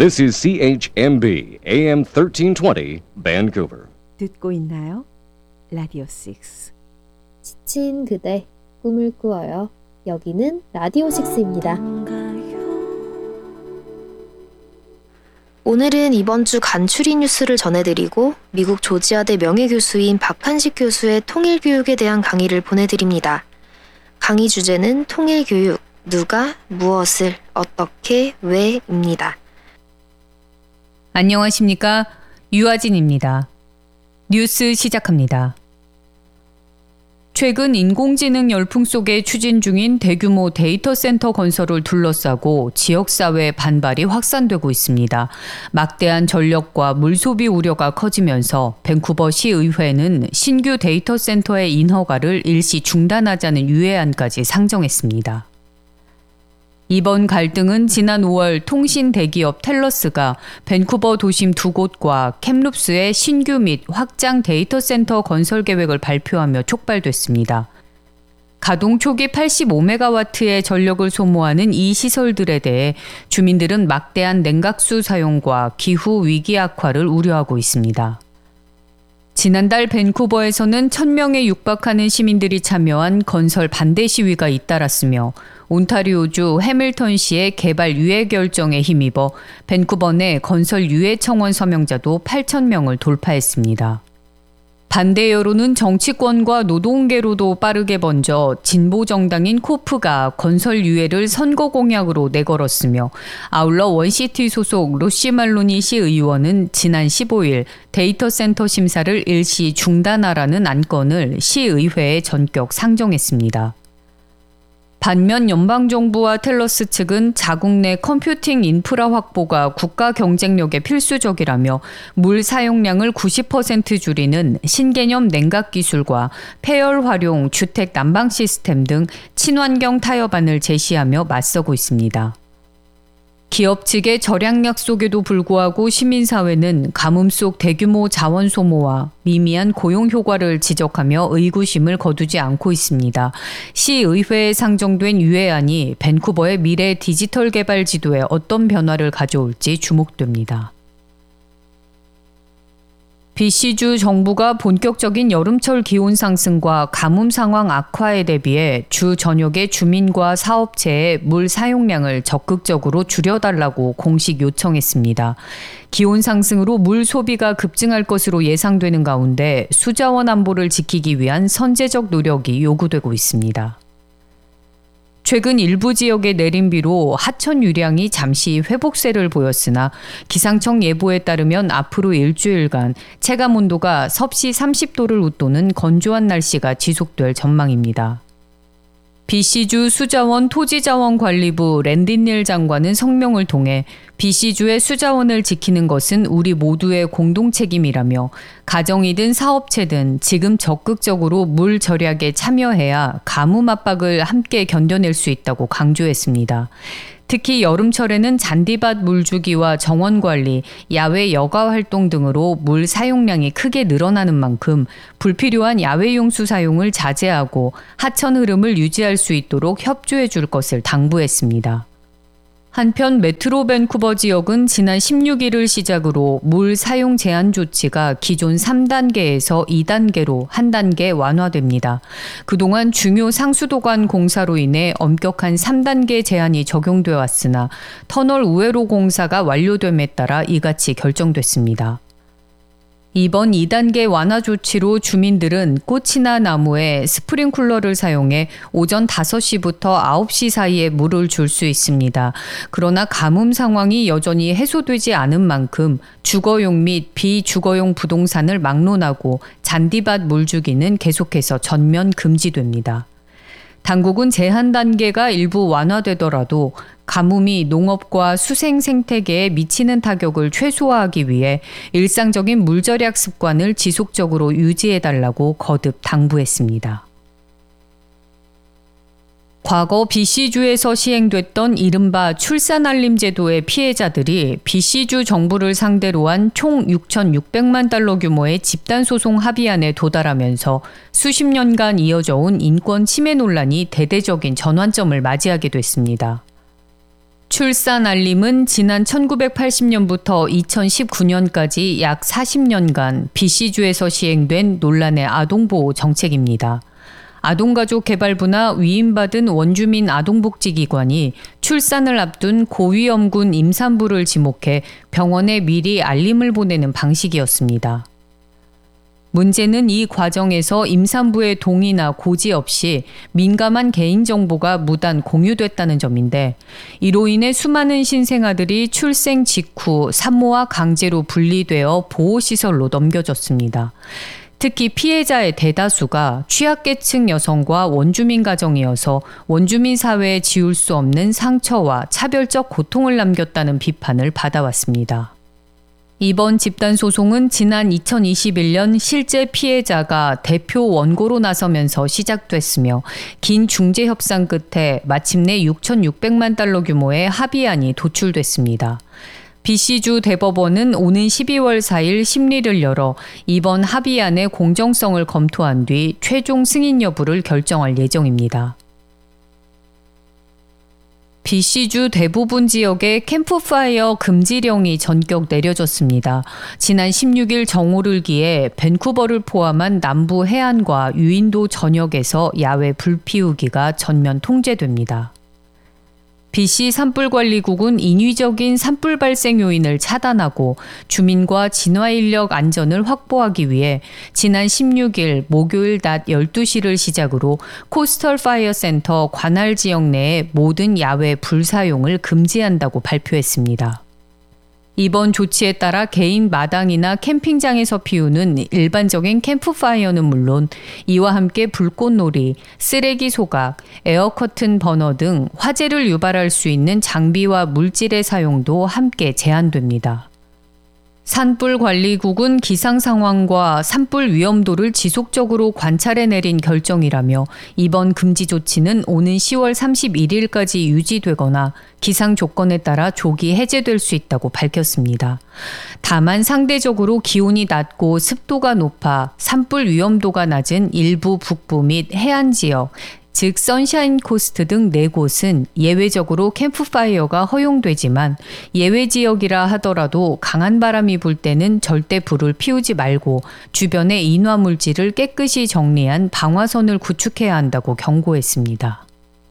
This is CHMB AM 1320 Vancouver. 듣고 있나요? 라디오 6. 지친 그대 꿈을 꾸어요. 여기는 라디오 6입니다. 오늘은 이번 주 간추린 뉴스를 전해드리고 미국 조지아대 명예교수인 박한식 교수의 통일교육에 대한 강의를 보내드립니다. 강의 주제는 통일교육, 누가, 무엇을, 어떻게, 왜입니다. 안녕하십니까? 유아진입니다. 뉴스 시작합니다. 최근 인공지능 열풍 속에 추진 중인 대규모 데이터 센터 건설을 둘러싸고 지역사회 반발이 확산되고 있습니다. 막대한 전력과 물 소비 우려가 커지면서 밴쿠버 시의회는 신규 데이터 센터의 인허가를 일시 중단하자는 유예안까지 상정했습니다. 이번 갈등은 지난 5월 통신 대기업 텔러스가 밴쿠버 도심 두 곳과 캡룹스의 신규 및 확장 데이터 센터 건설 계획을 발표하며 촉발됐습니다. 가동 초기 85메가와트의 전력을 소모하는 이 시설들에 대해 주민들은 막대한 냉각수 사용과 기후 위기 악화를 우려하고 있습니다. 지난달 밴쿠버에서는 1,000명에 육박하는 시민들이 참여한 건설 반대 시위가 잇따랐으며 온타리오주 해밀턴시의 개발 유예 결정에 힘입어 밴쿠버 내 건설 유예 청원 서명자도 8,000명을 돌파했습니다. 반대 여론은 정치권과 노동계로도 빠르게 번져 진보 정당인 코프가 건설 유예를 선거 공약으로 내걸었으며 아울러 원시티 소속 로시 말로니 시의원은 지난 15일 데이터 센터 심사를 일시 중단하라는 안건을 시의회에 전격 상정했습니다. 반면 연방정부와 텔러스 측은 자국 내 컴퓨팅 인프라 확보가 국가 경쟁력에 필수적이라며 물 사용량을 90% 줄이는 신개념 냉각 기술과 폐열 활용 주택 난방 시스템 등 친환경 타협안을 제시하며 맞서고 있습니다. 기업 측의 절약 약속에도 불구하고 시민사회는 가뭄 속 대규모 자원 소모와 미미한 고용 효과를 지적하며 의구심을 거두지 않고 있습니다. 시의회에 상정된 유예안이 밴쿠버의 미래 디지털 개발 지도에 어떤 변화를 가져올지 주목됩니다. BC주 정부가 본격적인 여름철 기온 상승과 가뭄 상황 악화에 대비해 주 전역의 주민과 사업체의 물 사용량을 적극적으로 줄여달라고 공식 요청했습니다. 기온 상승으로 물 소비가 급증할 것으로 예상되는 가운데 수자원 안보를 지키기 위한 선제적 노력이 요구되고 있습니다. 최근 일부 지역의 내림비로 하천 유량이 잠시 회복세를 보였으나 기상청 예보에 따르면 앞으로 일주일간 체감 온도가 섭씨 30도를 웃도는 건조한 날씨가 지속될 전망입니다. BC주 수자원 토지자원관리부 랜디닐 장관은 성명을 통해 BC주의 수자원을 지키는 것은 우리 모두의 공동 책임이라며 가정이든 사업체든 지금 적극적으로 물 절약에 참여해야 가뭄 압박을 함께 견뎌낼 수 있다고 강조했습니다. 특히 여름철에는 잔디밭 물주기와 정원관리, 야외 여가 활동 등으로 물 사용량이 크게 늘어나는 만큼 불필요한 야외 용수 사용을 자제하고 하천 흐름을 유지할 수 있도록 협조해 줄 것을 당부했습니다. 한편 메트로 밴쿠버 지역은 지난 16일을 시작으로 물 사용 제한 조치가 기존 3단계에서 2단계로 한 단계 완화됩니다. 그동안 중요 상수도관 공사로 인해 엄격한 3단계 제한이 적용되어 왔으나 터널 우회로 공사가 완료됨에 따라 이같이 결정됐습니다. 이번 2단계 완화 조치로 주민들은 꽃이나 나무에 스프링쿨러를 사용해 오전 5시부터 9시 사이에 물을 줄 수 있습니다. 그러나 가뭄 상황이 여전히 해소되지 않은 만큼 주거용 및 비주거용 부동산을 막론하고 잔디밭 물주기는 계속해서 전면 금지됩니다. 당국은 제한 단계가 일부 완화되더라도 가뭄이 농업과 수생 생태계에 미치는 타격을 최소화하기 위해 일상적인 물 절약 습관을 지속적으로 유지해달라고 거듭 당부했습니다. 과거 BC주에서 시행됐던 이른바 출산알림 제도의 피해자들이 BC주 정부를 상대로 한 총 6,600만 달러 규모의 집단소송 합의안에 도달하면서 수십 년간 이어져 온 인권 침해 논란이 대대적인 전환점을 맞이하게 됐습니다. 출산 알림은 지난 1980년부터 2019년까지 약 40년간 BC주에서 시행된 논란의 아동보호 정책입니다. 아동가족개발부나 위임받은 원주민 아동복지기관이 출산을 앞둔 고위험군 임산부를 지목해 병원에 미리 알림을 보내는 방식이었습니다. 문제는 이 과정에서 임산부의 동의나 고지 없이 민감한 개인정보가 무단 공유됐다는 점인데, 이로 인해 수많은 신생아들이 출생 직후 산모와 강제로 분리되어 보호시설로 넘겨졌습니다. 특히 피해자의 대다수가 취약계층 여성과 원주민 가정이어서 원주민 사회에 지울 수 없는 상처와 차별적 고통을 남겼다는 비판을 받아왔습니다. 이번 집단소송은 지난 2021년 실제 피해자가 대표 원고로 나서면서 시작됐으며, 긴 중재 협상 끝에 마침내 6,600만 달러 규모의 합의안이 도출됐습니다. BC주 대법원은 오는 12월 4일 심리를 열어 이번 합의안의 공정성을 검토한 뒤 최종 승인 여부를 결정할 예정입니다. BC주 대부분 지역에 캠프파이어 금지령이 전격 내려졌습니다. 지난 16일 정오를 기해 밴쿠버를 포함한 남부 해안과 유인도 전역에서 야외 불피우기가 전면 통제됩니다. BC 산불관리국은 인위적인 산불 발생 요인을 차단하고 주민과 진화인력 안전을 확보하기 위해 지난 16일 목요일 낮 12시를 시작으로 코스털 파이어 센터 관할 지역 내의 모든 야외 불 사용을 금지한다고 발표했습니다. 이번 조치에 따라 개인 마당이나 캠핑장에서 피우는 일반적인 캠프파이어는 물론 이와 함께 불꽃놀이, 쓰레기 소각, 에어커튼 버너 등 화재를 유발할 수 있는 장비와 물질의 사용도 함께 제한됩니다. 산불관리국은 기상 상황과 산불 위험도를 지속적으로 관찰해 내린 결정이라며, 이번 금지 조치는 오는 10월 31일까지 유지되거나 기상 조건에 따라 조기 해제될 수 있다고 밝혔습니다. 다만 상대적으로 기온이 낮고 습도가 높아 산불 위험도가 낮은 일부 북부 및 해안 지역, 즉 선샤인 코스트 등 4곳은 예외적으로 캠프파이어가 허용되지만, 예외 지역이라 하더라도 강한 바람이 불 때는 절대 불을 피우지 말고 주변의 인화물질을 깨끗이 정리한 방화선을 구축해야 한다고 경고했습니다.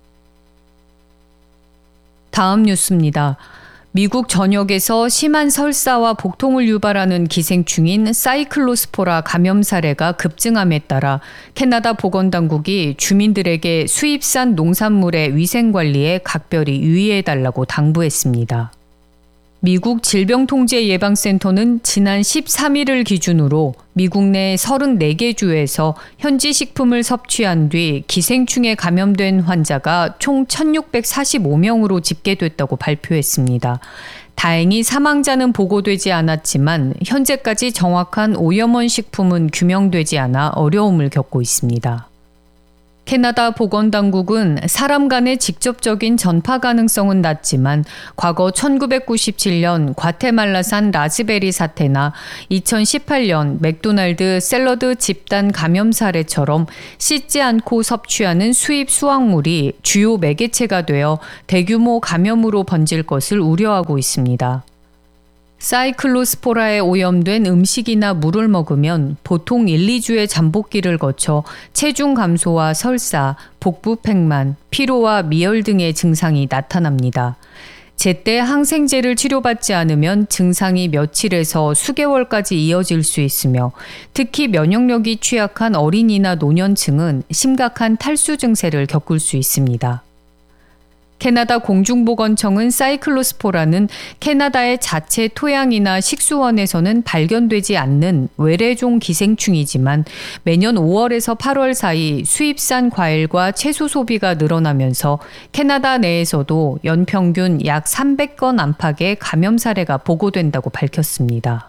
다음 뉴스입니다. 미국 전역에서 심한 설사와 복통을 유발하는 기생충인 사이클로스포라 감염 사례가 급증함에 따라 캐나다 보건당국이 주민들에게 수입산 농산물의 위생관리에 각별히 유의해달라고 당부했습니다. 미국 질병통제예방센터는 지난 13일을 기준으로 미국 내 34개 주에서 현지 식품을 섭취한 뒤 기생충에 감염된 환자가 총 1,645명으로 집계됐다고 발표했습니다. 다행히 사망자는 보고되지 않았지만 현재까지 정확한 오염원 식품은 규명되지 않아 어려움을 겪고 있습니다. 캐나다 보건당국은 사람 간의 직접적인 전파 가능성은 낮지만 과거 1997년 과테말라산 라즈베리 사태나 2018년 맥도날드 샐러드 집단 감염 사례처럼 씻지 않고 섭취하는 수입 수확물이 주요 매개체가 되어 대규모 감염으로 번질 것을 우려하고 있습니다. 사이클로스포라에 오염된 음식이나 물을 먹으면 보통 1, 2주의 잠복기를 거쳐 체중 감소와 설사, 복부 팽만, 피로와 미열 등의 증상이 나타납니다. 제때 항생제를 치료받지 않으면 증상이 며칠에서 수개월까지 이어질 수 있으며, 특히 면역력이 취약한 어린이나 노년층은 심각한 탈수 증세를 겪을 수 있습니다. 캐나다 공중보건청은 사이클로스포라는 캐나다의 자체 토양이나 식수원에서는 발견되지 않는 외래종 기생충이지만 매년 5월에서 8월 사이 수입산 과일과 채소 소비가 늘어나면서 캐나다 내에서도 연평균 약 300건 안팎의 감염 사례가 보고된다고 밝혔습니다.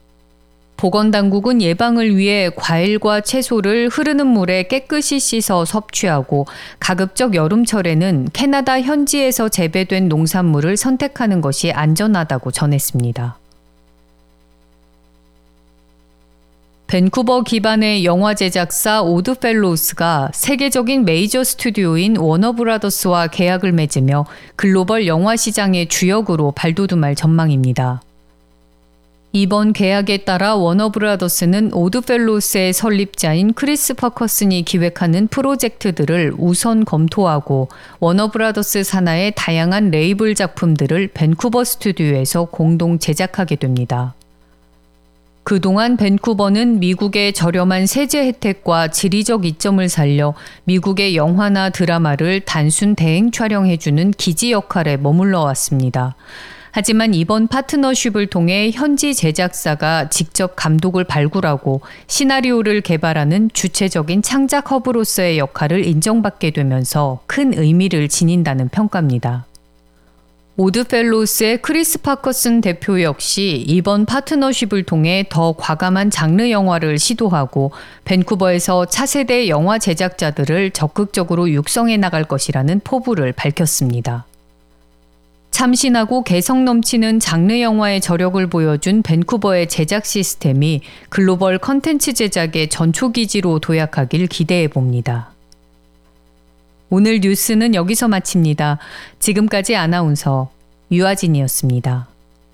보건당국은 예방을 위해 과일과 채소를 흐르는 물에 깨끗이 씻어 섭취하고 가급적 여름철에는 캐나다 현지에서 재배된 농산물을 선택하는 것이 안전하다고 전했습니다. 밴쿠버 기반의 영화 제작사 오드펠로우스가 세계적인 메이저 스튜디오인 워너브라더스와 계약을 맺으며 글로벌 영화 시장의 주역으로 발돋움할 전망입니다. 이번 계약에 따라 워너브라더스는 오드펠로우스의 설립자인 크리스 파커슨이 기획하는 프로젝트들을 우선 검토하고 워너브라더스 산하의 다양한 레이블 작품들을 밴쿠버 스튜디오에서 공동 제작하게 됩니다. 그동안 밴쿠버는 미국의 저렴한 세제 혜택과 지리적 이점을 살려 미국의 영화나 드라마를 단순 대행 촬영해주는 기지 역할에 머물러 왔습니다. 하지만 이번 파트너십을 통해 현지 제작사가 직접 감독을 발굴하고 시나리오를 개발하는 주체적인 창작 허브로서의 역할을 인정받게 되면서 큰 의미를 지닌다는 평가입니다. 오드펠로우스의 크리스 파커슨 대표 역시 이번 파트너십을 통해 더 과감한 장르 영화를 시도하고 밴쿠버에서 차세대 영화 제작자들을 적극적으로 육성해 나갈 것이라는 포부를 밝혔습니다. 참신하고 개성 넘치는 장르 영화의 저력을 보여준 밴쿠버의 제작 시스템이 글로벌 컨텐츠 제작의 전초기지로 도약하길 기대해 봅니다. 오늘 뉴스는 여기서 마칩니다. 지금까지 아나운서 유아진이었습니다.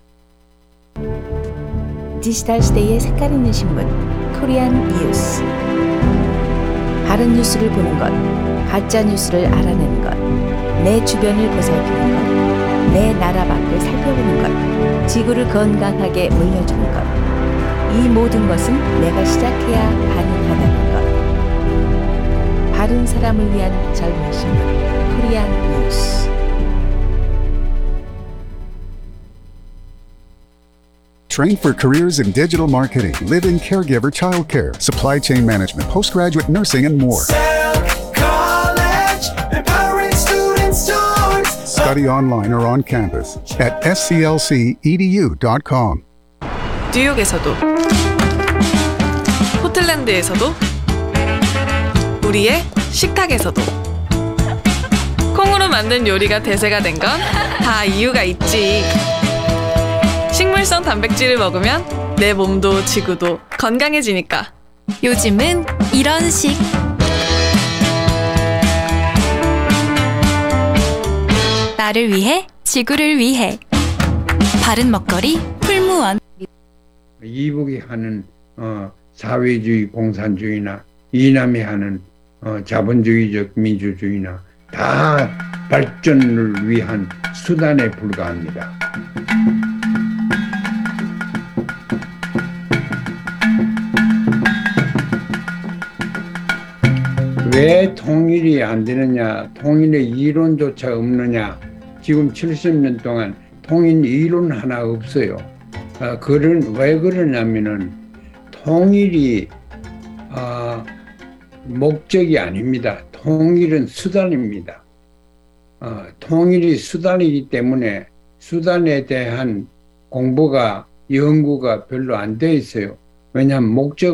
디지털 시대의 색깔 있는 신문 코리안 뉴스. 바른 뉴스를 보는 것, 가짜 뉴스를 알아내는 것, 내 주변을 보살피는 것, 내 나라 밖을 살펴보는 것, 지구를 건강하게 물려주는 것. 이 모든 것은 내가 시작해야 가능하다는 것. 바른 사람을 위한 젊은 신문 코리안 뉴스. Train for careers in digital marketing, live-in caregiver childcare, supply chain management, postgraduate nursing, and more. College, empowering students towards Study online or on campus at sclcedu.com. 뉴욕에서도, 포틀랜드에서도, 우리의 식탁에서도 콩으로 만든 요리가 대세가 된 건 다 이유가 있지. 식물성 단백질을 먹으면 내 몸도 지구도 건강해지니까. 요즘은 이런 식. 나를 위해, 지구를 위해. 바른 먹거리 풀무원. 이북이 하는 사회주의 공산주의나 이남이 하는 자본주의적 민주주의나 다 발전을 위한 수단에 불과합니다. 왜 통일이 안 되느냐, 통일의 이론조차 없느냐, 지금 70년 동안 통일 이론 하나 없어요. 왜 그러냐면은 통일이 목적이 아닙니다. 통일은 수단입니다. 통일이 수단이기 때문에 수단에 대한 공부가, 연구가 별로 안 돼 있어요. 왜냐하면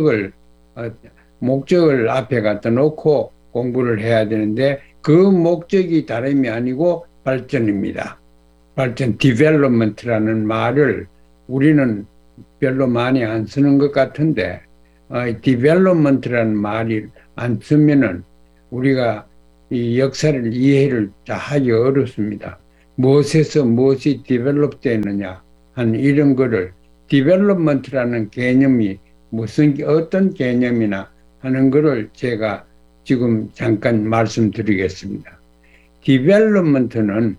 목적을 앞에 갖다 놓고 공부를 해야 되는데 그 목적이 다름이 아니고 발전입니다. 발전, 디벨롭먼트라는 말을 우리는 별로 많이 안 쓰는 것 같은데 디벨롭먼트라는 말이 안 쓰면은 우리가 이 역사를 이해를 하기 어렵습니다. 무엇에서 무엇이 디벨롭 되느냐 한 이런 거를 디벨롭먼트라는 개념이 어떤 개념이나 하는 거를 제가 지금 잠깐 말씀드리겠습니다. 디벨롭먼트는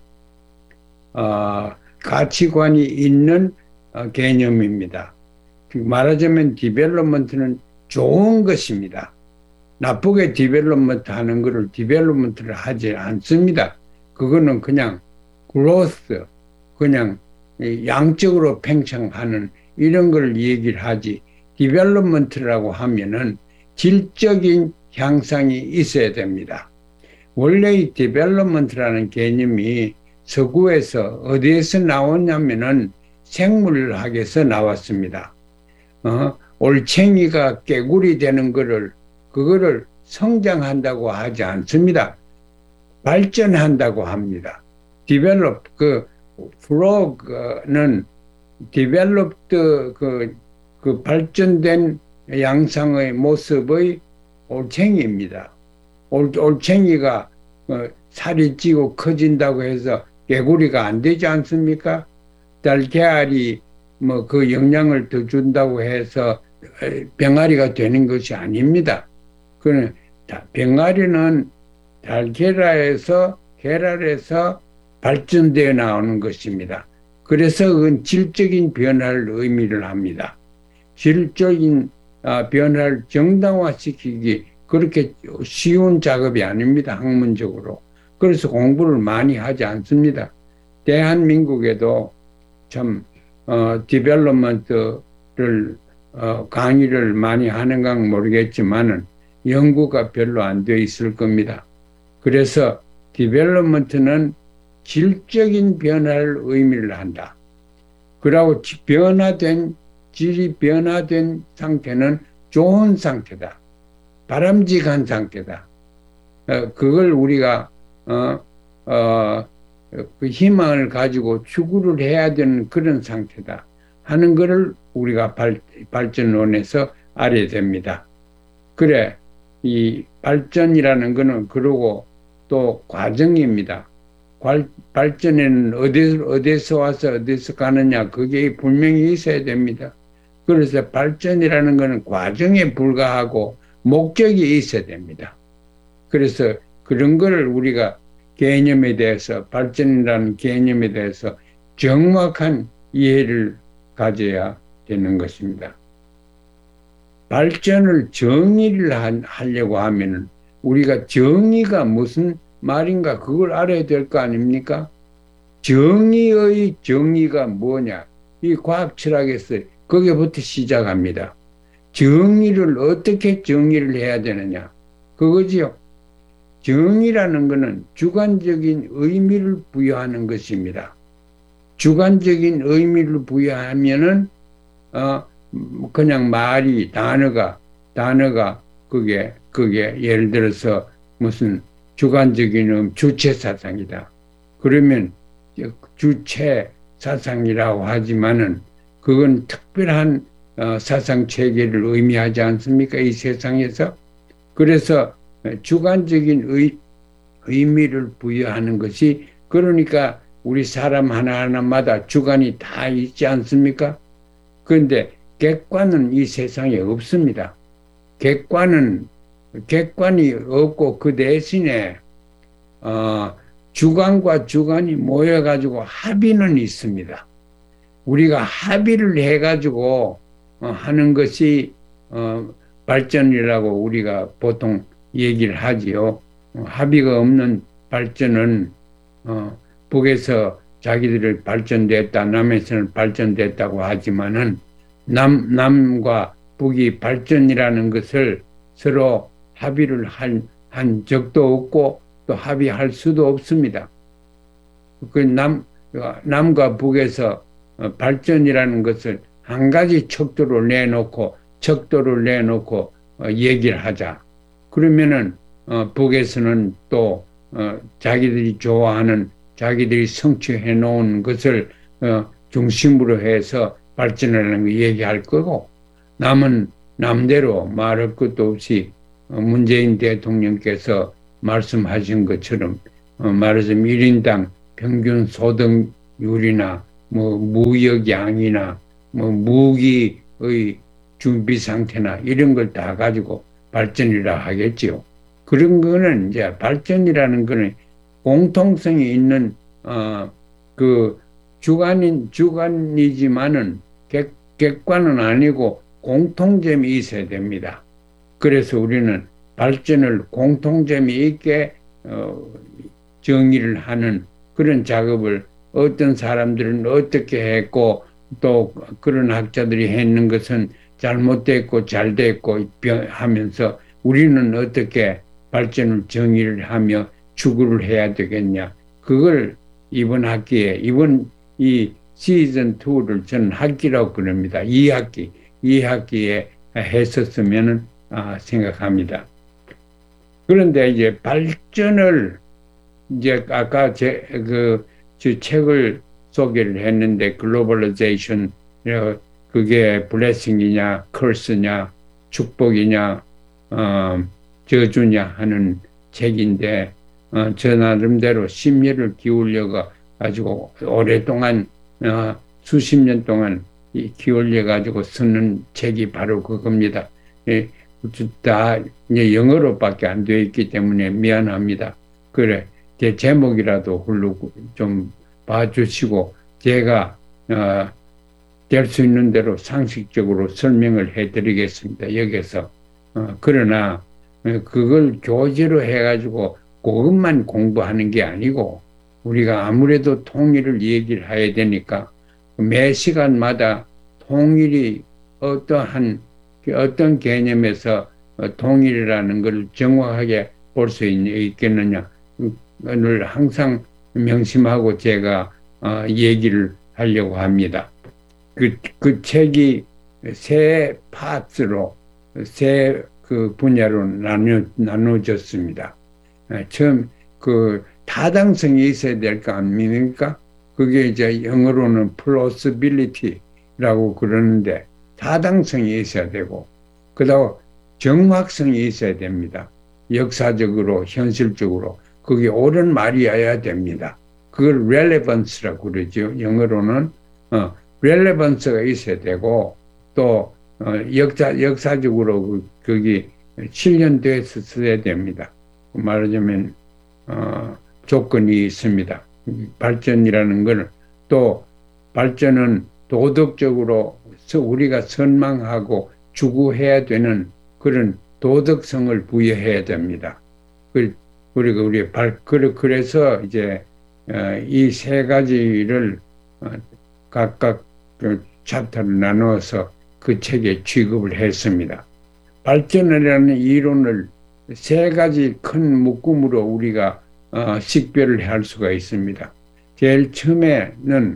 가치관이 있는 개념입니다. 말하자면 디벨롭먼트는 좋은 것입니다. 나쁘게 디벨롭먼트 하는 거를 디벨롭먼트를 하지 않습니다. 그거는 그냥 growth, 그냥 양적으로 팽창하는 이런 걸 얘기를 하지, 디벨롭먼트라고 하면은 질적인 향상이 있어야 됩니다. 원래 이 디벨롭먼트라는 개념이 서구에서 어디에서 나왔냐면은 생물학에서 나왔습니다. 올챙이가 깨구리 되는 그거를 성장한다고 하지 않습니다. 발전한다고 합니다. develop, frog는 developed, 발전된 양상의 모습의 올챙이입니다. 올챙이가 살이 찌고 커진다고 해서 개구리가 안 되지 않습니까? 달걀이 뭐 그 영양을 더 준다고 해서 병아리가 되는 것이 아닙니다. 그는 병아리는 달걀에서 계랄에서 발전되어 나오는 것입니다. 그래서 그건 질적인 변화를 의미를 합니다. 질적인 변화를 정당화시키기 그렇게 쉬운 작업이 아닙니다. 학문적으로. 그래서 공부를 많이 하지 않습니다. 대한민국에도 참 디벨롭먼트를 강의를 많이 하는가 모르겠지만은 연구가 별로 안 돼 있을 겁니다. 그래서 디벨롭먼트는 질적인 변화를 의미를 한다. 그리고 질이 변화된 상태는 좋은 상태다. 바람직한 상태다. 그걸 우리가 그 희망을 가지고 추구를 해야 되는 그런 상태다 하는 것을 우리가 발전론에서 알아야 됩니다. 그래, 이 발전이라는 것은 그러고 또 과정입니다. 발전에는 어디서 와서 어디서 가느냐 그게 분명히 있어야 됩니다. 그래서 발전이라는 것은 과정에 불과하고 목적이 있어야 됩니다. 그래서 그런 거를 우리가 개념에 대해서 발전이라는 개념에 대해서 정확한 이해를 가져야 되는 것입니다. 발전을 정의를 하려고 하면은 우리가 정의가 무슨 말인가 그걸 알아야 될 거 아닙니까? 정의의 정의가 뭐냐? 이 과학 철학에서 거기부터 시작합니다. 정의를 어떻게 정의를 해야 되느냐? 그거지요. 정의라는 것은 주관적인 의미를 부여하는 것입니다. 주관적인 의미를 부여하면은 그냥 말이 단어가 그게 예를 들어서 무슨 주관적인 주체 사상이다. 그러면 주체 사상이라고 하지만은 그건 특별한 사상 체계를 의미하지 않습니까? 이 세상에서. 그래서 주관적인 의미를 부여하는 것이 그러니까 우리 사람 하나하나마다 주관이 다 있지 않습니까? 그런데 객관은 이 세상에 없습니다. 객관이 없고 그 대신에 주관과 주관이 모여가지고 합의는 있습니다. 우리가 합의를 해가지고 하는 것이 발전이라고 우리가 보통 얘기를 하지요. 합의가 없는 발전은 북에서 자기들이 발전됐다, 남에서는 발전됐다고 하지만은 남과 북이 발전이라는 것을 서로 합의를 한 적도 없고 또 합의할 수도 없습니다. 그 남과 북에서 발전이라는 것을 한 가지 척도를 내놓고 얘기를 하자. 그러면은 북에서는 또 자기들이 좋아하는 자기들이 성취해 놓은 것을 중심으로 해서 발전하는 거 얘기할 거고, 남은 남대로 말할 것도 없이 문재인 대통령께서 말씀하신 것처럼 말하자면 1인당 평균 소득률이나 뭐 무역량이나 뭐 무기의 준비 상태나 이런 걸 다 가지고 발전이라 하겠지요. 그런 거는 이제 발전이라는 거는 공통성이 있는 그 주관이지만은 객관은 아니고 공통점이 있어야 됩니다. 그래서 우리는 발전을 공통점이 있게 정의를 하는 그런 작업을 어떤 사람들은 어떻게 했고 또 그런 학자들이 했는 것은 잘못됐고 잘됐고 하면서 우리는 어떻게 발전을 정의를 하며 추구를 해야 되겠냐. 그걸 이번 학기에 이번 이 시즌 2를 저는 학기라고 그럽니다. 2학기에 했었으면 생각합니다. 그런데 이제 발전을 이제 아까 제 책을 소개를 했는데 글로벌라이제이션 그게 블레싱이냐 커스냐 축복이냐 저주냐 하는 책인데 저 나름대로 심혈을 기울여 가지고 오랫동안 수십 년 동안 기울여 가지고 쓰는 책이 바로 그겁니다. 다 이제 영어로밖에 안 되어 있기 때문에 미안합니다. 그래 제 제목이라도 훌르고 좀 봐주시고 제가 될 수 있는 대로 상식적으로 설명을 해드리겠습니다. 여기서 그러나 그걸 교재로 해가지고 그것만 공부하는 게 아니고 우리가 아무래도 통일을 얘기를 해야 되니까 매 시간마다 통일이 어떤 개념에서 통일이라는 걸 정확하게 볼 수 있겠느냐 를 항상 명심하고 제가 얘기를 하려고 합니다. 그 책이 세 파트로 세 그 분야로 나눠졌습니다. 처음 그 타당성이 있어야 될 거 아닙니까? 그게 이제 영어로는 plausibility라고 그러는데 타당성이 있어야 되고 그다음 정확성이 있어야 됩니다. 역사적으로 현실적으로 그게 옳은 말이어야 됩니다. 그걸 relevance라고 그러죠. 영어로는 relevance가 있어야 되고 또 역사적으로 거기 실현돼서 써야 됩니다. 말하자면 조건이 있습니다. 발전이라는 걸 또 발전은 도덕적으로 우리가 선망하고 추구해야 되는 그런 도덕성을 부여해야 됩니다. 그래서 이제 이 세 가지를 각각 그 챕터를 나누어서 그 책에 취급을 했습니다. 발전이라는 이론을 세 가지 큰 묶음으로 우리가 식별을 할 수가 있습니다. 제일 처음에는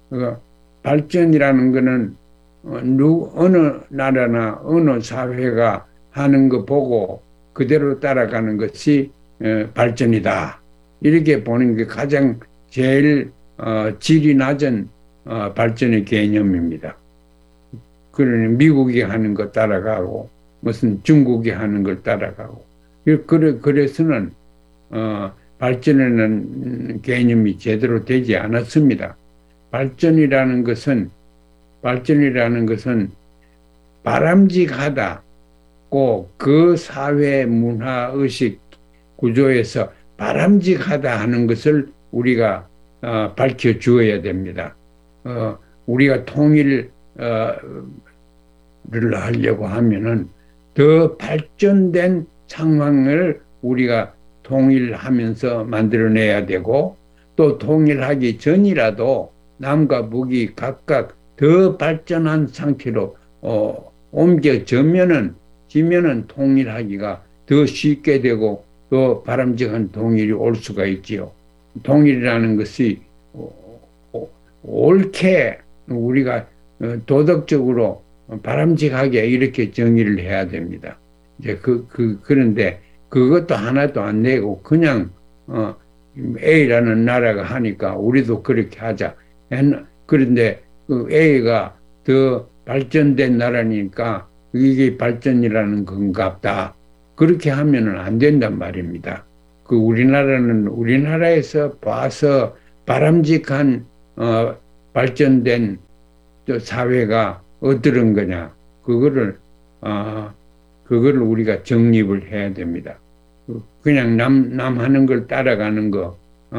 발전이라는 것은 어느 나라나 어느 사회가 하는 거 보고 그대로 따라가는 것이 발전이다. 이렇게 보는 게 가장 제일 질이 낮은 발전의 개념입니다. 그러니 미국이 하는 거 따라가고 무슨 중국이 하는 걸 따라가고 그래서는 발전이라는 개념이 제대로 되지 않았습니다. 발전이라는 것은 바람직하다고 그 사회 문화 의식 구조에서 바람직하다 하는 것을 우리가 밝혀 주어야 됩니다. 우리가 통일을 하려고 하면은 더 발전된 상황을 우리가 통일하면서 만들어내야 되고 또 통일하기 전이라도 남과 북이 각각 더 발전한 상태로 옮겨지면은 통일하기가 더 쉽게 되고 더 바람직한 통일이 올 수가 있지요. 통일이라는 것이 옳게 우리가 도덕적으로 바람직하게 이렇게 정의를 해야 됩니다. 이제 그런데 그것도 하나도 안 내고 그냥 A라는 나라가 하니까 우리도 그렇게 하자. 그런데 그 A가 더 발전된 나라니까 이게 발전이라는 건갑다. 그렇게 하면은 안 된단 말입니다. 우리나라는 우리나라에서 봐서 바람직한 발전된 사회가 어떤 거냐. 그거를 우리가 정립을 해야 됩니다. 그냥 남 하는 걸 따라가는 거,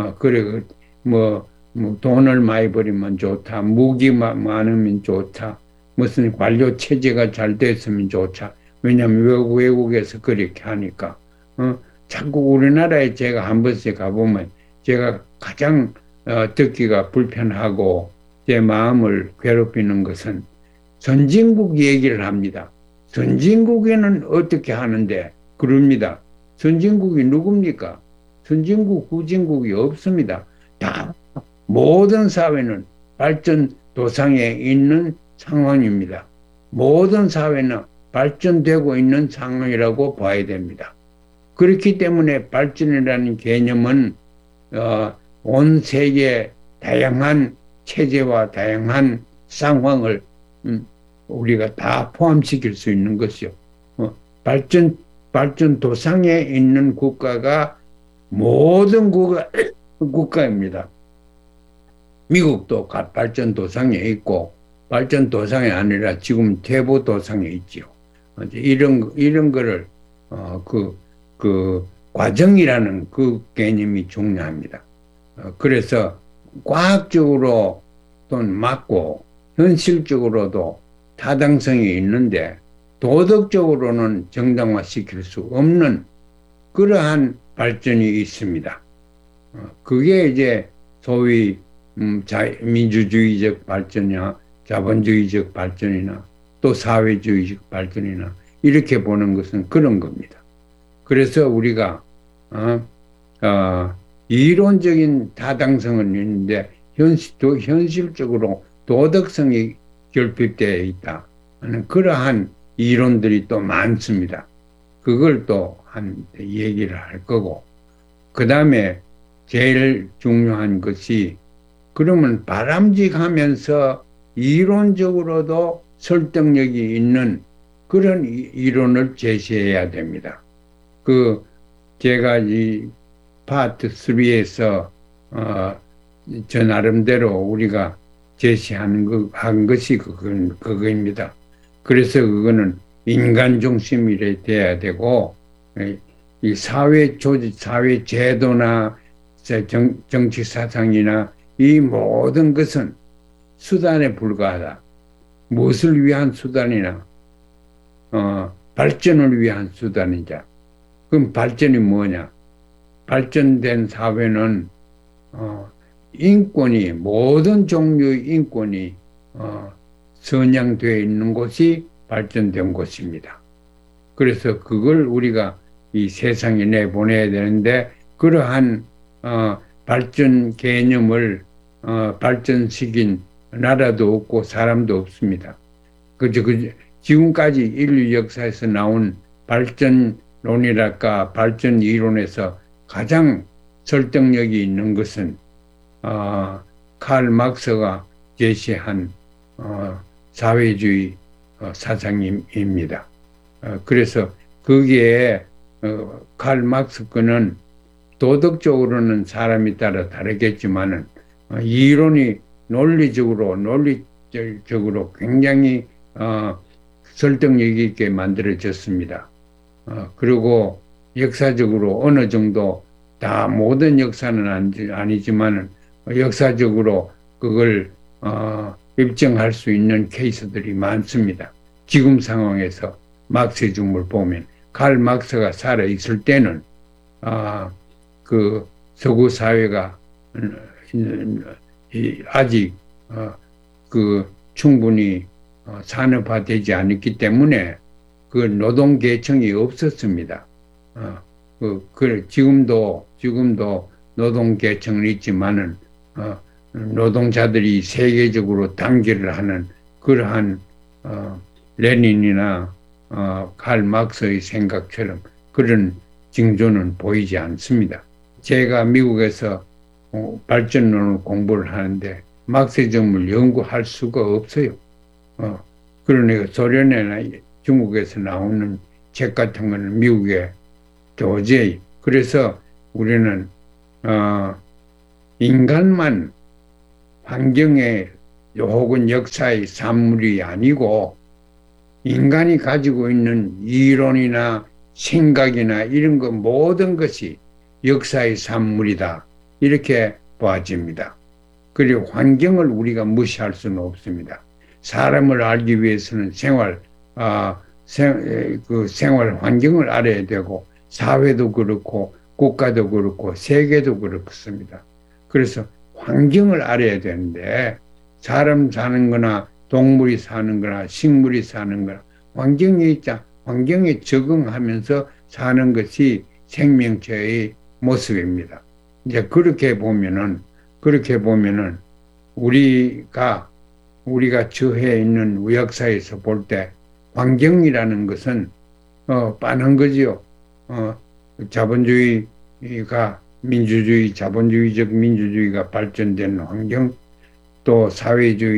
돈을 많이 벌이면 좋다, 무기 많으면 좋다, 무슨 관료 체제가 잘 됐으면 좋다. 왜냐하면 외국에서 그렇게 하니까. 자꾸 우리나라에 제가 한 번씩 가보면 제가 가장 듣기가 불편하고 제 마음을 괴롭히는 것은 선진국 얘기를 합니다. 선진국에는 어떻게 하는데 그럽니다. 선진국이 누굽니까? 선진국, 후진국이 없습니다. 다 모든 사회는 발전 도상에 있는 상황입니다. 모든 사회는 발전되고 있는 상황이라고 봐야 됩니다. 그렇기 때문에 발전이라는 개념은 온 세계 다양한 체제와 다양한 상황을 우리가 다 포함시킬 수 있는 것이요. 발전도상에 있는 국가가 모든 국가입니다. 미국도 발전도상에 있고 발전도상이 아니라 지금 퇴보도상에 있지요. 이런 거를 그 과정이라는 그 개념이 중요합니다. 그래서 과학적으로 또는 맞고 현실적으로도 타당성이 있는데 도덕적으로는 정당화시킬 수 없는 그러한 발전이 있습니다. 그게 이제 소위 민주주의적 발전이나 자본주의적 발전이나 또 사회주의적 발전이나 이렇게 보는 것은 그런 겁니다. 그래서 우리가 이론적인 타당성은 있는데 현실적으로 도덕성이 결핍되어 있다 하는 그러한 이론들이 또 많습니다. 그걸 또 한 얘기를 할 거고, 그 다음에 제일 중요한 것이 그러면 바람직하면서 이론적으로도 설득력이 있는 그런 이론을 제시해야 됩니다. 제가 이 파트 3에서 저 나름대로 우리가 제시하는 한 것이 그거입니다. 그래서 그거는 인간 중심이 돼야 되고, 이 사회 조직, 사회 제도나 정치 사상이나 이 모든 것은 수단에 불과하다. 무엇을 위한 수단이나 발전을 위한 수단이자. 그럼 발전이 뭐냐? 발전된 사회는 인권이 모든 종류의 인권이 선양되어 있는 곳이 발전된 곳입니다. 그래서 그걸 우리가 이 세상에 내보내야 되는데 그러한 발전 개념을 발전시킨 나라도 없고 사람도 없습니다. 지금까지 인류 역사에서 나온 발전론이랄까 발전 이론에서 가장 설득력이 있는 것은 칼 막스가 제시한 사회주의 사상입니다. 그래서 거기에 칼 막스 거는 도덕적으로는 사람에 따라 다르겠지만은 이론이 논리적으로 굉장히 설득력 있게 만들어졌습니다. 그리고 역사적으로 어느 정도 다 모든 역사는 아니지만은 역사적으로 그걸 입증할 수 있는 케이스들이 많습니다. 지금 상황에서 막스의 중을 보면 칼 막스가 살아 있을 때는 그 서구 사회가 아직 충분히 산업화되지 않았기 때문에 그 노동 계층이 없었습니다. 지금도 노동 계층은 있지만은 노동자들이 세계적으로 단결을 하는 그러한 레닌이나 칼 막스의 생각처럼 그런 징조는 보이지 않습니다. 제가 미국에서 발전론을 공부를 하는데 막스즘을 연구할 수가 없어요. 그러니까 소련이나 중국에서 나오는 책 같은 거는 미국에 도저히, 그래서 우리는 인간만 환경의 혹은 역사의 산물이 아니고 인간이 가지고 있는 이론이나 생각이나 이런 것 모든 것이 역사의 산물이다. 이렇게 보아집니다. 그리고 환경을 우리가 무시할 수는 없습니다. 사람을 알기 위해서는 생활 환경을 알아야 되고 사회도 그렇고 국가도 그렇고 세계도 그렇습니다. 그래서 환경을 알아야 되는데 사람 사는 거나 동물이 사는 거나 식물이 사는 거나 환경에 적응하면서 사는 것이 생명체의 모습입니다. 이제 그렇게 보면은 우리가 처해 있는 역사에서 볼 때 환경이라는 것은 빤한 거지요. 자본주의가 자본주의적 민주주의가 발전된 환경, 또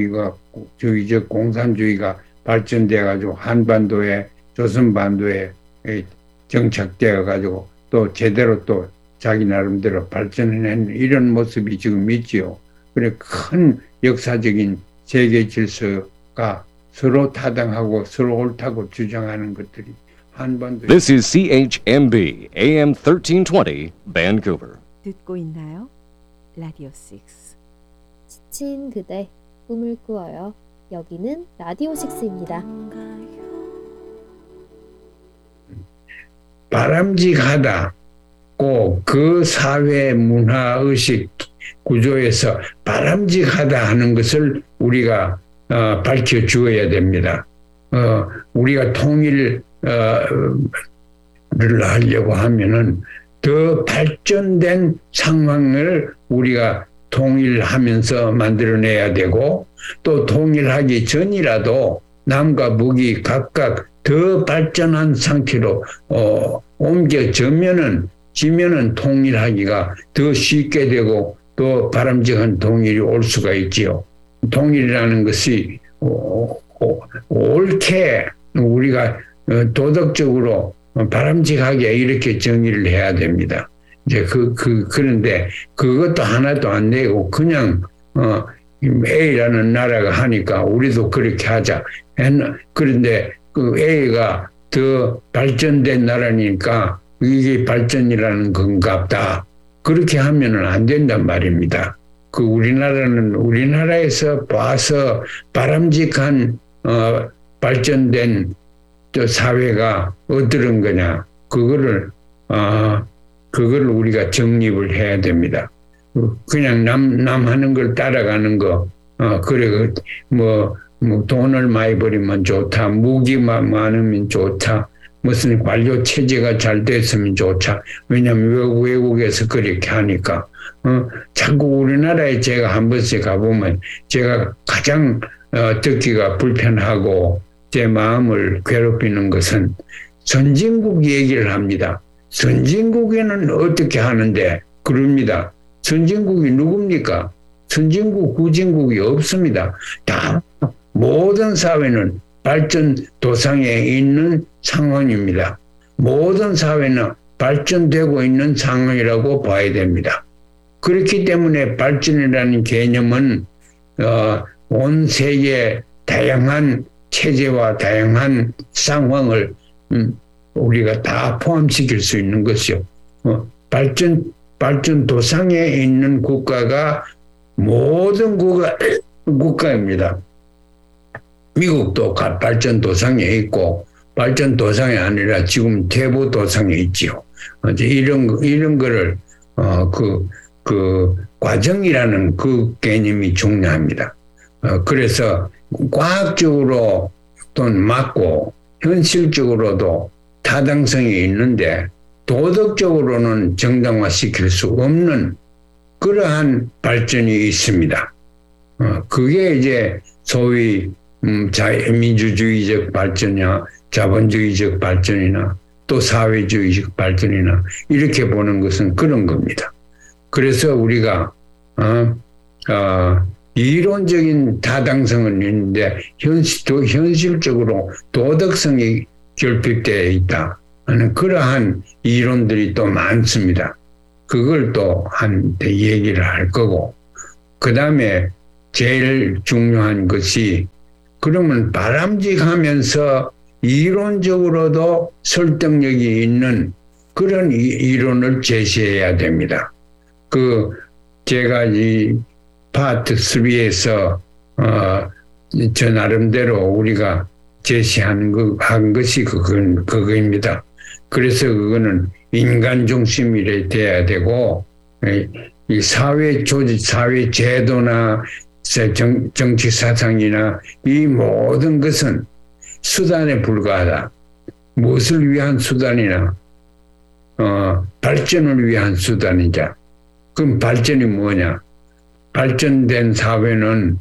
사회주의적 공산주의가 발전돼 가지고 한반도에 조선반도에 정착되어 가지고 또 제대로 또 자기 나름대로 발전해낸 이런 모습이 지금 있지요. 그래 큰 역사적인 세계 질서가 서로 타당하고 서로 옳다고 주장하는 것들이 한 번도 This is CHMB AM 1320, Vancouver. 듣고 있나요? 라디오 6. 지친 그대 꿈을 꾸어요. 여기는 라디오 6입니다. 바람직하다. 꼭 그 사회 문화 의식 구조에서 바람직하다 하는 것을 우리가 밝혀 주어야 됩니다. 우리가 통일을 하려고 하면은 더 발전된 상황을 우리가 통일하면서 만들어내야 되고 또 통일하기 전이라도 남과 북이 각각 더 발전한 상태로 옮겨지면은 통일하기가 더 쉽게 되고 또 바람직한 통일이 올 수가 있지요. 통일이라는 것이 옳게 우리가 도덕적으로 바람직하게 이렇게 정의를 해야 됩니다. 이제 그런데 그것도 하나도 안 되고 그냥 A라는 나라가 하니까 우리도 그렇게 하자. 그런데 그 A가 더 발전된 나라니까 이게 발전이라는 건갑다. 그렇게 하면은 안 된단 말입니다. 그 우리나라에서 봐서 바람직한 발전된 저 사회가 어떤 거냐. 그거를 우리가 정립을 해야 됩니다. 그냥 남 하는 걸 따라가는 거, 그래, 뭐 돈을 많이 벌이면 좋다, 무기만 많으면 좋다, 무슨 관료 체제가 잘 됐으면 좋다. 왜냐하면 외국에서 그렇게 하니까. 자꾸 우리나라에 제가 한 번씩 가보면 제가 가장 듣기가 불편하고 제 마음을 괴롭히는 것은 선진국 얘기를 합니다. 선진국에는 어떻게 하는데 그럽니다. 선진국이 누굽니까? 선진국, 후진국이 없습니다. 다 모든 사회는 발전 도상에 있는 상황입니다. 모든 사회는 발전되고 있는 상황이라고 봐야 됩니다. 그렇기 때문에 발전이라는 개념은 온 세계 다양한 체제와 다양한 상황을 우리가 다 포함시킬 수 있는 것이요. 발전 도상에 있는 국가가 모든 국가입니다. 미국도 발전 도상에 있고 발전 도상이 아니라 지금 퇴보 도상에 있지요. 이제 이런 거를 그 과정이라는 그 개념이 중요합니다. 그래서 과학적으로 또는 맞고 현실적으로도 타당성이 있는데 도덕적으로는 정당화시킬 수 없는 그러한 발전이 있습니다. 그게 이제 소위 민주주의적 발전이나 자본주의적 발전이나 또 사회주의적 발전이나 이렇게 보는 것은 그런 겁니다. 그래서 우리가 이론적인 타당성은 있는데 현실적으로 도덕성이 결핍되어 있다 하는 그러한 이론들이 또 많습니다. 그걸 또 한테 얘기를 할 거고, 그 다음에 제일 중요한 것이 그러면 바람직하면서 이론적으로도 설득력이 있는 그런 이론을 제시해야 됩니다. 제가 이 파트 3에서 저 나름대로 우리가 제시한 한 것이 그거입니다. 그래서 그거는 인간 중심이 돼야 되고, 이 사회 조직, 사회 제도나 정치 사상이나 이 모든 것은 수단에 불과하다. 무엇을 위한 수단이나 발전을 위한 수단이자. 그럼 발전이 뭐냐? 발전된 사회는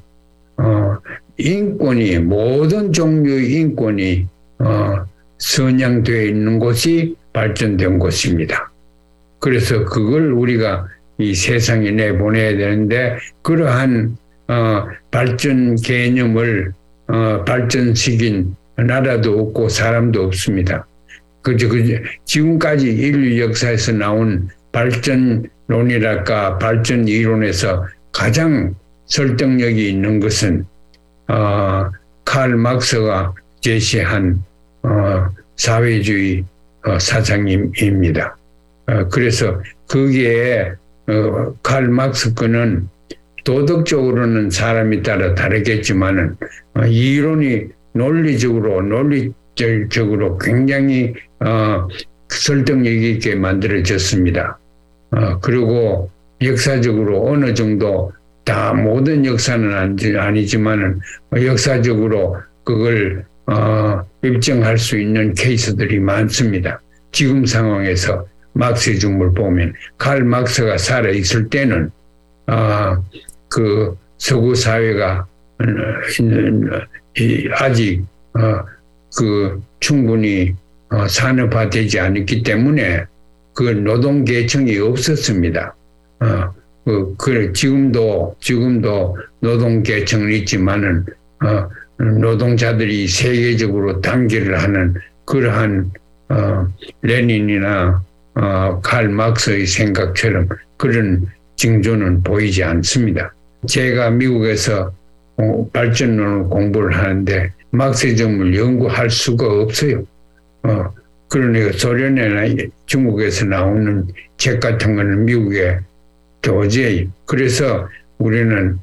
인권이 모든 종류의 인권이 선양되어 있는 곳이 발전된 곳입니다. 그래서 그걸 우리가 이 세상에 내보내야 되는데 그러한 발전 개념을 발전시킨 나라도 없고 사람도 없습니다. 지금까지 인류 역사에서 나온 발전론이랄까 발전 이론에서 가장 설득력이 있는 것은 칼 막스가 제시한 사회주의 사상입니다. 그래서 거기에 칼 막스 거는 도덕적으로는 사람이 따라 다르겠지만은 이론이 논리적으로 굉장히 설득력 있게 만들어졌습니다. 그리고 역사적으로 어느 정도 다 모든 역사는 아니지만은 역사적으로 그걸 입증할 수 있는 케이스들이 많습니다. 지금 상황에서 막스의 중물 보면 칼 막스가 살아 있을 때는 그 서구 사회가 아직 그 충분히 산업화되지 않았기 때문에 그 노동 계층이 없었습니다. 지금도 노동 계층은 있지만은 노동자들이 세계적으로 단결을 하는 그러한 레닌이나 칼 막스의 생각처럼 그런 징조는 보이지 않습니다. 제가 미국에서 발전론을 공부를 하는데 막스의 정을 연구할 수가 없어요. 그러니까 소련이나 중국에서 나오는 책 같은 거는 미국에 도저히. 그래서 우리는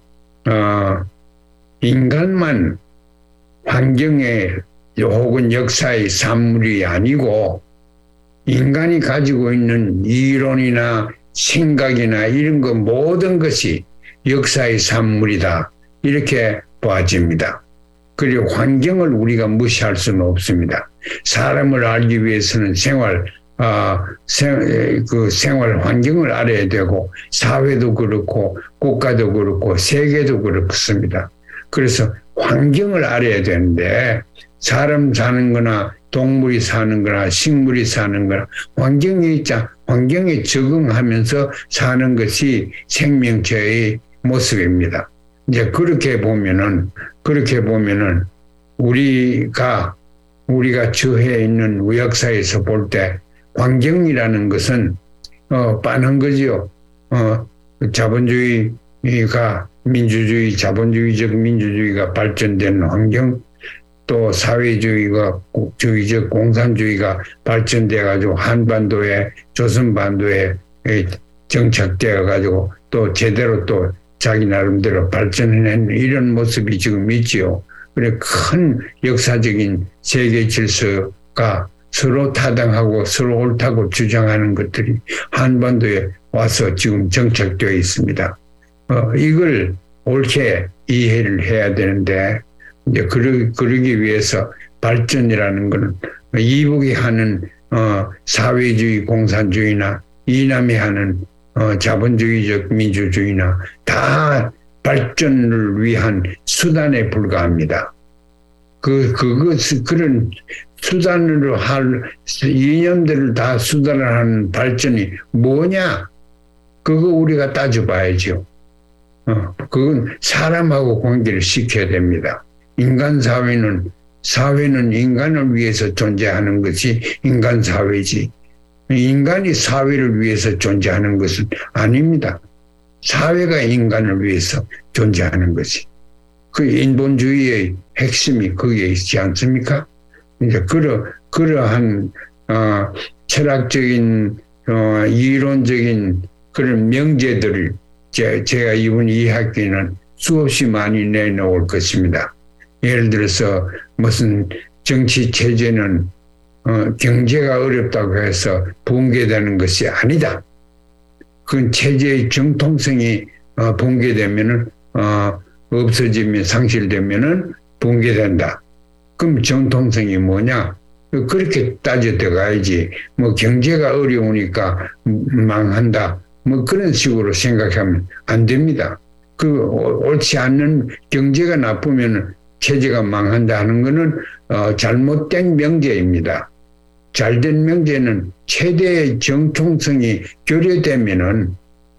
인간만 환경의 혹은 역사의 산물이 아니고 인간이 가지고 있는 이론이나 생각이나 이런 것 모든 것이 역사의 산물이다. 이렇게 봐집니다. 그리고 환경을 우리가 무시할 수는 없습니다. 사람을 알기 위해서는 생활 환경을 알아야 되고 사회도 그렇고 국가도 그렇고 세계도 그렇습니다. 그래서 환경을 알아야 되는데 사람 사는 거나 동물이 사는 거나 식물이 사는 거나 환경에 적응하면서 사는 것이 생명체의 모습입니다. 이제 그렇게 보면은 우리가 처해 있는 역사에서 볼 때 환경이라는 것은 빤한 거지요. 자본주의가 자본주의적 민주주의가 발전된 환경, 또 사회주의적 공산주의가 발전돼 가지고 한반도에 조선반도에 정착되어 가지고 또 제대로 또 자기 나름대로 발전해낸 이런 모습이 지금 있지요. 그래 큰 역사적인 세계 질서가 서로 타당하고 서로 옳다고 주장하는 것들이 한반도에 와서 지금 정착되어 있습니다. 이걸 옳게 이해를 해야 되는데 이제 그러기 위해서 발전이라는 것은 이북이 하는 사회주의 공산주의나 이남이 하는 자본주의적 민주주의나 다 발전을 위한 수단에 불과합니다. 그런 수단으로 할 이념들을 다 수단을 하는 발전이 뭐냐? 그거 우리가 따져봐야죠. 그건 사람하고 관계를 시켜야 됩니다. 사회는 인간을 위해서 존재하는 것이 인간 사회지. 인간이 사회를 위해서 존재하는 것은 아닙니다. 사회가 인간을 위해서 존재하는 것이. 그 인본주의의 핵심이 거기에 있지 않습니까? 이제 그러한 철학적인 이론적인 그런 명제들을 제가 이번 2학기는 수없이 많이 내놓을 것입니다. 예를 들어서 무슨 정치 체제는 경제가 어렵다고 해서 붕괴되는 것이 아니다. 그 체제의 정통성이 붕괴되면은 없어지면 상실되면은 붕괴된다. 그럼 정통성이 뭐냐? 그렇게 따져 들어가야지. 뭐 경제가 어려우니까 망한다. 뭐 그런 식으로 생각하면 안 됩니다. 옳지 않는 경제가 나쁘면 체제가 망한다 하는 것은 잘못된 명제입니다. 잘된 명제는 최대의 정통성이 교류되면은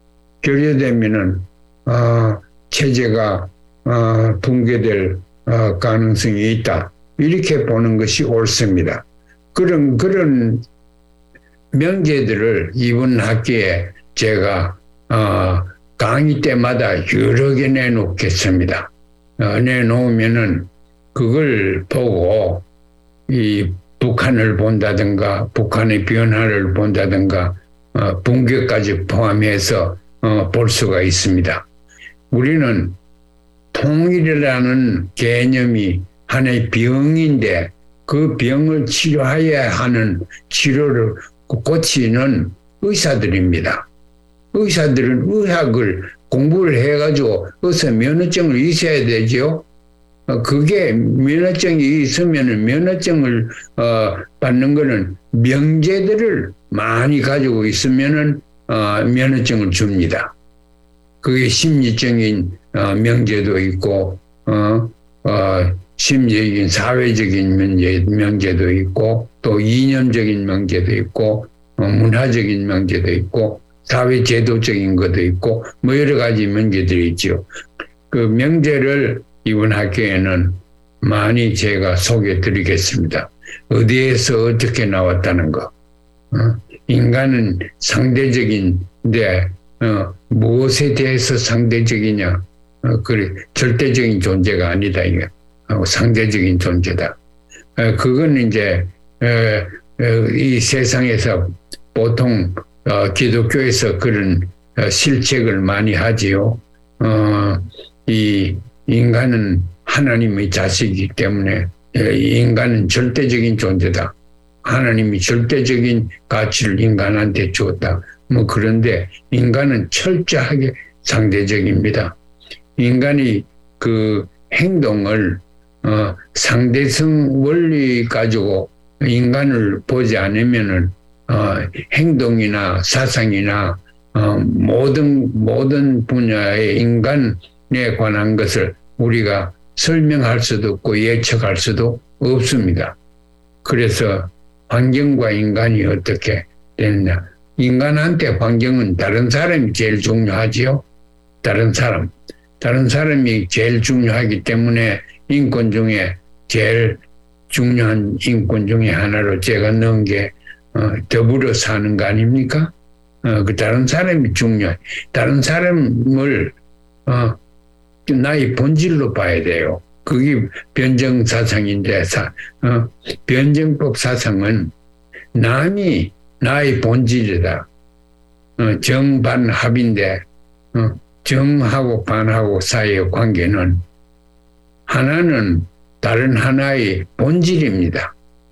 체제가 붕괴될 가능성이 있다. 이렇게 보는 것이 옳습니다. 그런 명제들을 이번 학기에 제가 강의 때마다 여러 개 내놓겠습니다. 내놓으면은 그걸 보고 이 북한을 본다든가 북한의 변화를 본다든가 붕괴까지 포함해서 볼 수가 있습니다. 우리는 통일이라는 개념이 하나의 병인데 그 병을 치료해야 하는 치료를 고치는 의사들입니다. 의사들은 의학을 공부를 해가지고 어서 면허증을 있어야 되죠. 그게 면허증이 있으면 면허증을 받는 거는 명제들을 많이 가지고 있으면은 면허증을 줍니다. 그게 심리적인 명제도 있고 심리적인 사회적인 명제도 있고 또 이념적인 명제도 있고 문화적인 명제도 있고 사회제도적인 것도 있고 뭐 여러 가지 명제들이 있죠. 그 명제를 이번 학기에는 많이 제가 소개해 드리겠습니다. 어디에서 어떻게 나왔다는 거. 인간은 상대적인데 무엇에 대해서 상대적이냐. 그래 절대적인 존재가 아니다. 이게 상대적인 존재다. 그건 이제 이 세상에서 보통 기독교에서 그런 실책을 많이 하지요. 이 인간은 하나님의 자식이기 때문에 인간은 절대적인 존재다. 하나님이 절대적인 가치를 인간한테 주었다. 뭐 그런데 인간은 철저하게 상대적입니다. 인간이 그 행동을 상대성 원리 가지고 인간을 보지 않으면은 행동이나 사상이나 모든 분야의 인간에 관한 것을 우리가 설명할 수도 없고 예측할 수도 없습니다. 그래서 환경과 인간이 어떻게 되느냐. 인간한테 환경은 다른 사람이 제일 중요하지요. 다른 사람이 제일 중요하기 때문에 인권 중에 제일 중요한 인권 중에 하나로 제가 넣은 게 더불어 사는 거 아닙니까? 그 다른 사람이 중요해. 다른 사람을 나의 본질로 봐야 돼요. 그게 변정 사상인데 변정법 사상은 남이 나의 본질이다. 정반합인데 정하고 반하고 사이의 관계는 하나는 다른 하나의 본질입니다.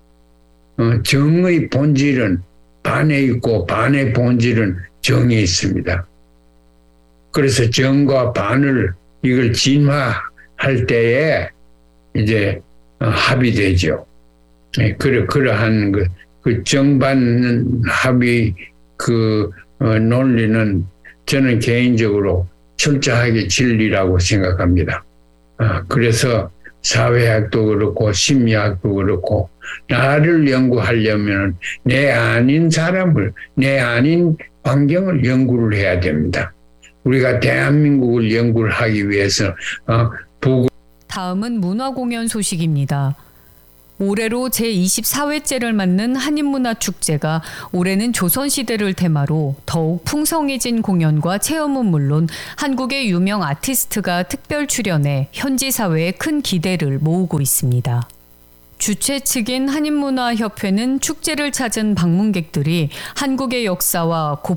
정의 본질은 반에 있고 반의 본질은 정에 있습니다. 그래서 정과 반을 이걸 진화할 때에 이제 합이 되죠. 그러한 그 정반 합의 그 논리는 저는 개인적으로 철저하게 진리라고 생각합니다. 그래서 사회학도 그렇고 심리학도 그렇고 나를 연구하려면 내 아닌 사람을, 내 아닌 환경을 연구를 해야 됩니다. 우리가 대한민국을 연구를 하기 위해서 다음은 문화공연 소식입니다. 올해로 제24회째를 맞는 한인문화축제가 올해는 조선시대를 테마로 더욱 풍성해진 공연과 체험은 물론 한국의 유명 아티스트가 특별 출연해 현지 사회에 큰 기대를 모으고 있습니다. 주최 측인 한인문화협회는 축제를 찾은 방문객들이 한국의 역사와